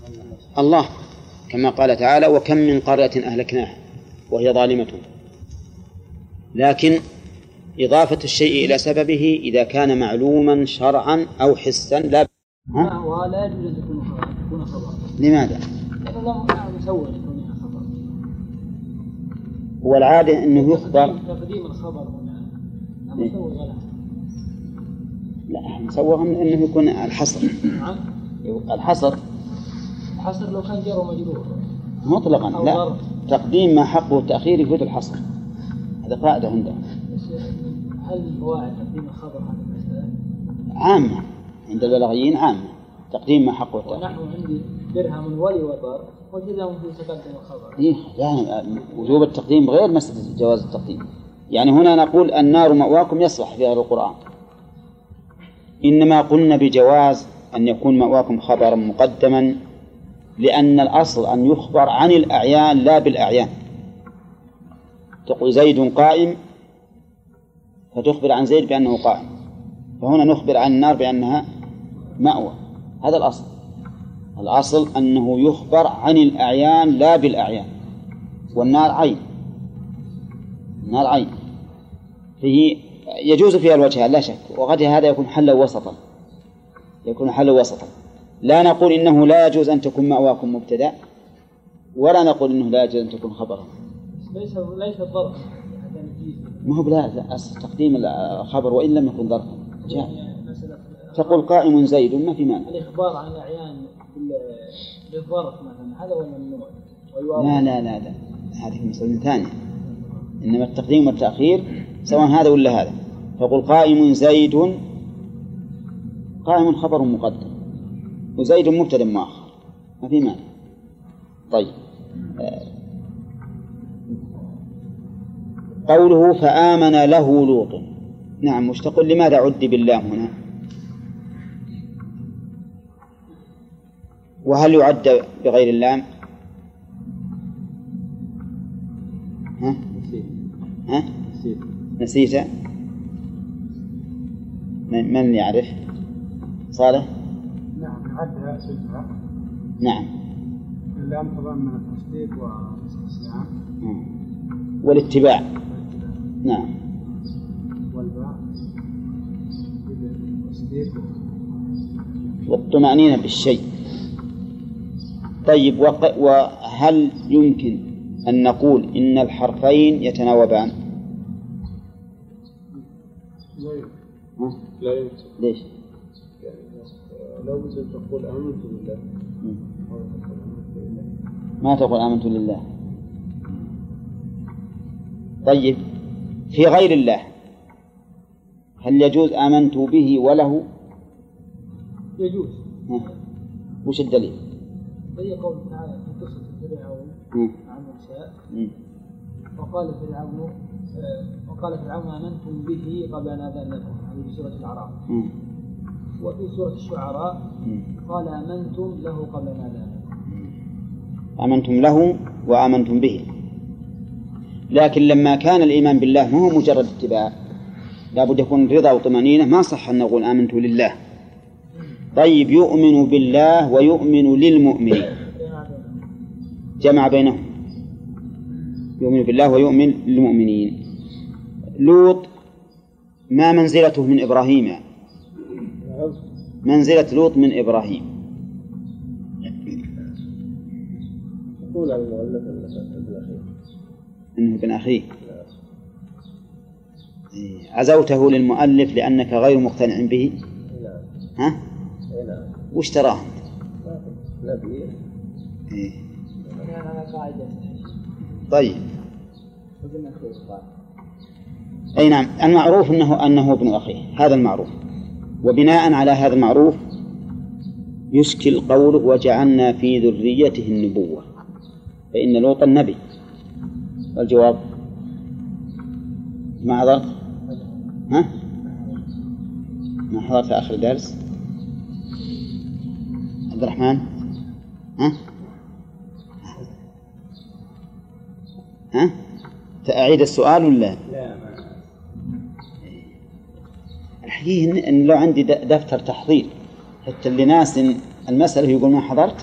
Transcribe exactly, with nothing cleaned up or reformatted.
الله، كما قال تعالى: وكم من قرية أهلكناها وهي ظالمة. لكن إضافة الشيء إلى سببه إذا كان معلوما شرعا أو حسا لا ها؟ ولا يجوز أن تكون خبر. لماذا؟ لأنه لم يسوى يكون خبر. هو العادة أنه يخبر تقديم الخبر هنا لا مسوغ له. لا، مسوغ أنه يكون الحصر. نعم. الحصر الحصر لو كان جار ومجرور مطلقا، لا، تقديم ما حقه التأخير يفوت الحصر. هذا قاعدة عندهم. هل قواعد تقديم الخبر هذه المسألة عامة عند البلاغيين؟ عامة، تقديم ما حقه التأخير. ونحن عندي درهم ولي وضر وجزاهم في تقدم الخبر. إيه، يعني وجوب التقديم غير مسألة جواز التقديم. يعني هنا نقول النار مأواكم يصلح في هذا القرآن، إنما قلنا بجواز أن يكون مأواكم خبرا مقدما، لأن الأصل أن يخبر عن الأعيان لا بالأعيان. تقول زيد قائم فتخبر عن زيد بأنه قائم، فهنا نخبر عن النار بأنها مأوى. هذا الأصل. الأصل أنه يخبر عن الأعيان لا بالأعيان، والنار عين، النار عين فيه يجوز فيها الوجهان لا شك، وقد هذا يكون حلا وسطا، يكون حلا وسطا. لا نقول إنه لا يجوز أن تكون مأواكم مبتدأ، ولا نقول إنه لا يجوز أن تكون خبرا. ليس ليس ظرف، ما هو بلا تقديم الخبر وإن لم يكن ظرفا جاء. تقول قائم زيد ما في مانع. الإخبار عن الأعيان بالظرف مثلا هذا هو الممنوع. لا لا لا لا، هذه مسألة ثانية. إنما التقديم والتأخير سواء هذا ولا هذا. فقل قائم زيد، قائم خبر مقدم وزيد مبتدأ مؤخر، ما في مانع. طيب، قوله فآمن له لوط، نعم، وش تقول لماذا عد بالله هنا؟ وهل يعد بغير اللام؟ ها؟ ها؟ نسيت؟ من يعرف؟ صالح؟ نعم، يعد سلفها. نعم. اللام تضمن التصديق والاستسلام والاتباع. نعم. والباء التصديق والطمأنينة بالشيء. طيب، وهل يمكن أن نقول إن الحرفين يتناوبان؟ لا يمكن. ليش؟ لو مثل تقول آمنت بالله ما تقول آمنت لله. طيب، في غير الله هل يجوز آمنت به وله؟ يجوز. وش الدليل؟ هي قول تعالى في قصة فرعون عن موسى، وقال فرعون وقال فرعون آمنتم به قبل أن آذن لكم، هذه في سورة الأعراف. وفي سورة الشعراء قال آمنتم له قبل أن آذن لكم. آمنتم له وآمنتم به. لكن لما كان الإيمان بالله ما هو مجرد اتباع، لابد يكون رضا وطمأنينة، ما صح أن نقول آمنت لله. طيب، يؤمن بالله ويؤمن للمؤمنين، جمع بينهم، يؤمن بالله ويؤمن للمؤمنين. لوط ما منزلته من إبراهيم؟ منزلة لوط من إبراهيم. يقول على المؤلف إنه ابن أخيه. عزوته للمؤلف لأنك غير مقتنع به. ها؟ وش تراه؟ لا بيه. إيه. طيب. أي نعم، المعروف أنه أنه ابن أخيه، هذا المعروف. وبناء على هذا المعروف يشكل قوله وجعلنا في ذريته النبوة، فإن لوط النبي. والجواب ما حضرت؟ ها؟ ما حضرت آخر درس؟ عبد الرحمن؟ ها؟ ها؟ أعيد السؤال ولا؟ لا، ما الحقيقة إن لو عندي دفتر تحضير حتى اللي ناس المسألة يقول ما حضرت